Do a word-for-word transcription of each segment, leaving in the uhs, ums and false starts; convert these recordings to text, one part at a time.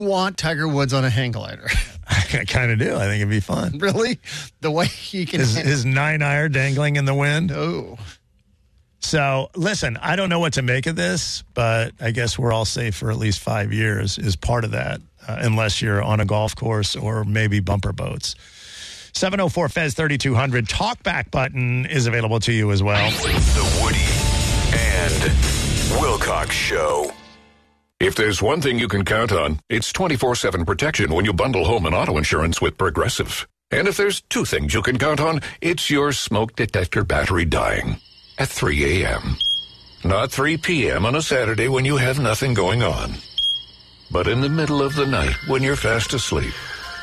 want Tiger Woods on a hang glider. I kind of do. I think it'd be fun. Really? The way he can... His, his nine iron dangling in the wind. Oh. So, listen, I don't know what to make of this, but I guess we're all safe for at least five years is part of that, uh, unless you're on a golf course or maybe bumper boats. seven oh four Fez thirty-two hundred. Talkback button is available to you as well. The Woody and Wilcox Show. If there's one thing you can count on, it's twenty-four seven protection when you bundle home and auto insurance with Progressive. And if there's two things you can count on, it's your smoke detector battery dying at three a.m. Not three p.m. on a Saturday when you have nothing going on, but in the middle of the night when you're fast asleep.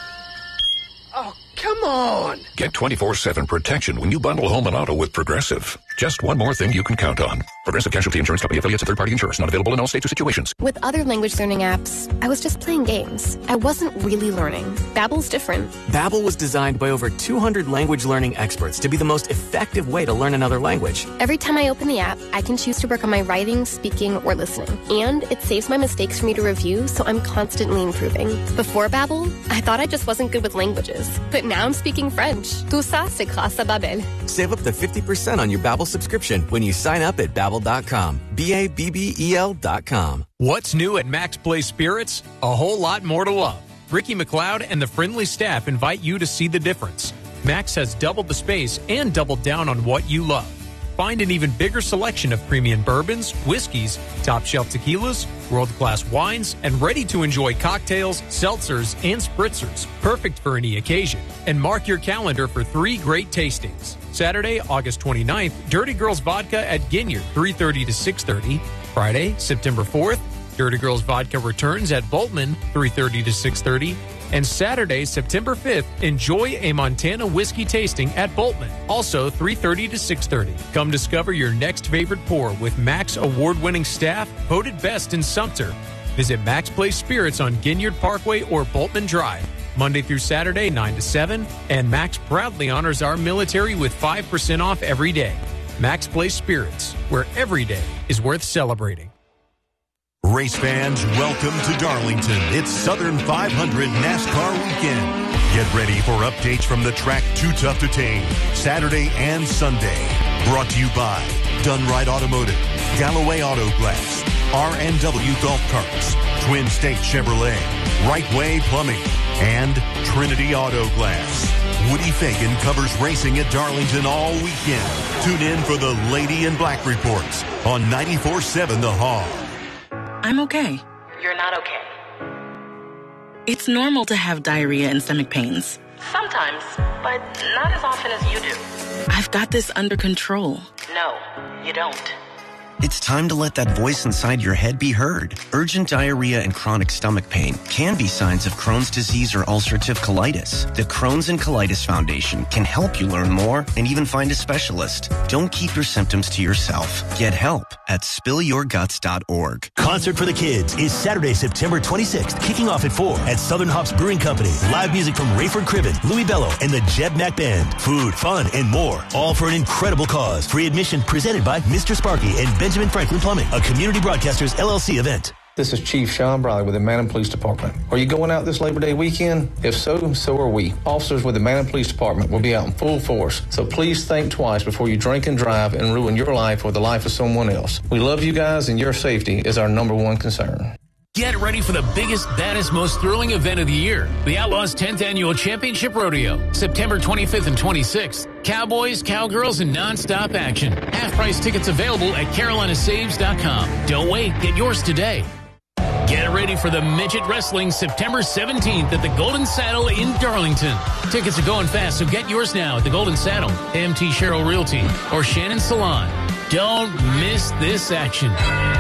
Oh, come on! Get twenty-four seven protection when you bundle home and auto with Progressive. Just one more thing you can count on. Progressive Casualty Insurance Company affiliates of third-party insurers. Not available in all states or situations. With other language learning apps, I was just playing games. I wasn't really learning. Babbel's different. Babbel was designed by over two hundred language learning experts to be the most effective way to learn another language. Every time I open the app, I can choose to work on my writing, speaking, or listening. And it saves my mistakes for me to review, so I'm constantly improving. Before Babbel, I thought I just wasn't good with languages. But now I'm speaking French. Tout ça, c'est grâce à Babbel. Save up to fifty percent on your Babbel subscription when you sign up at Babbel dot com. B A B B E L dot com. What's new at Max Place Spirits? A whole lot more to love. Ricky McLeod and the friendly staff invite you to see the difference. Max has doubled the space and doubled down on what you love. Find an even bigger selection of premium bourbons, whiskeys, top-shelf tequilas, world-class wines, and ready-to-enjoy cocktails, seltzers, and spritzers. Perfect for any occasion. And mark your calendar for three great tastings. Saturday, August twenty-ninth, Dirty Girls Vodka at Ginyard, three thirty to six thirty. Friday, September fourth, Dirty Girls Vodka returns at Boltman, three thirty to six thirty. And Saturday, September fifth, enjoy a Montana whiskey tasting at Boltman, also three thirty to six thirty. Come discover your next favorite pour with Max award-winning staff, voted best in Sumter. Visit Max Place Spirits on Ginyard Parkway or Boltman Drive, Monday through Saturday, nine to seven, and Max proudly honors our military with five percent off every day. Max Place Spirits, where every day is worth celebrating. Race fans, welcome to Darlington. It's Southern five hundred NASCAR weekend. Get ready for updates from the track Too Tough to Tame, Saturday and Sunday. Brought to you by Dunright Automotive, Galloway Auto Glass, R and W Golf Carts, Twin State Chevrolet, Right Way Plumbing, and Trinity Auto Glass. Woody Fagan covers racing at Darlington all weekend. Tune in for the Lady in Black reports on ninety-four point seven The Hog. I'm okay. You're not okay. It's normal to have diarrhea and stomach pains. Sometimes, but not as often as you do. I've got this under control. No, you don't. It's time to let that voice inside your head be heard. Urgent diarrhea and chronic stomach pain can be signs of Crohn's disease or ulcerative colitis. The Crohn's and Colitis Foundation can help you learn more and even find a specialist. Don't keep your symptoms to yourself. Get help at spill your guts dot org. Concert for the Kids is Saturday, September twenty-sixth, kicking off at four at Southern Hops Brewing Company. Live music from Rayford Cribben, Louis Bello, and the Jeb Mack Band. Food, fun, and more. All for an incredible cause. Free admission presented by Mister Sparky and Benjamin Franklin Plumbing, a Community Broadcasters L L C event. This is Chief Sean Briley with the Manning Police Department. Are you going out this Labor Day weekend? If so, so are we. Officers with the Manning Police Department will be out in full force, so please think twice before you drink and drive and ruin your life or the life of someone else. We love you guys, and your safety is our number one concern. Get ready for the biggest, baddest, most thrilling event of the year. The Outlaws tenth Annual Championship Rodeo. September twenty-fifth and twenty-sixth. Cowboys, cowgirls, and nonstop action. Half-price tickets available at carolina saves dot com. Don't wait. Get yours today. Get ready for the Midget Wrestling September seventeenth at the Golden Saddle in Darlington. Tickets are going fast, so get yours now at the Golden Saddle, M T Sherrill Realty, or Shannon Salon. Don't miss this action.